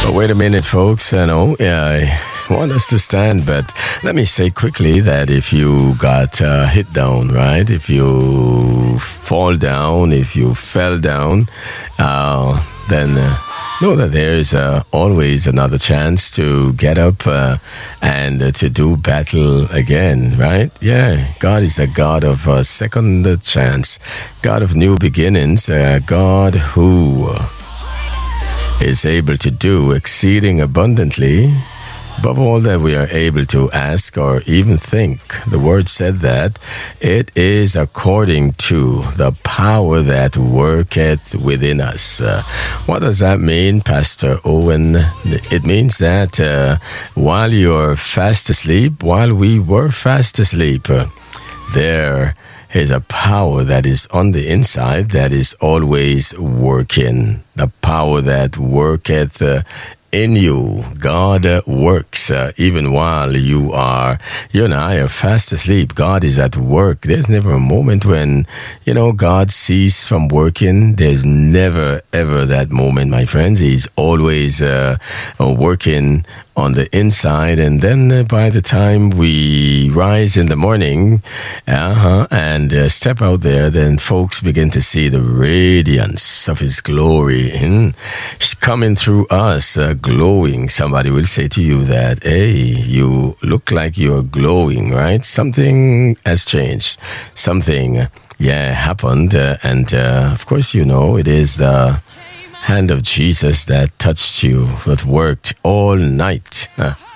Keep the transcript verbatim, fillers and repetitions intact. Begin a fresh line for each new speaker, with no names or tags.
Wait a minute, folks. I know, yeah, I want us to stand, but let me say quickly that if you got uh, hit down, right? If you fall down, if you fell down, uh, then uh, know that there is uh, always another chance to get up uh, and uh, to do battle again, right? Yeah, God is a God of uh, second chance, God of new beginnings, uh, God who is able to do exceeding abundantly above all that we are able to ask or even think. The word said that it is according to the power that worketh within us. Uh, what does that mean, Pastor Owen? It means that uh, while you're fast asleep, while we were fast asleep, uh, there is a power that is on the inside that is always working. The power that worketh uh, in you. God uh, works uh, even while you are, you and I are fast asleep. God is at work. There's never a moment when, you know, God ceases from working. There's never, ever that moment, my friends. He's always uh, uh, working on the inside, and then uh, by the time we rise in the morning uh-huh, and uh, step out there, then folks begin to see the radiance of His glory mm, coming through us, uh, glowing. Somebody will say to you that, hey, you look like you're glowing, right? Something has changed. Something, yeah, happened, uh, and uh, of course, you know, it is the hand of Jesus that touched you, that worked all night. Huh?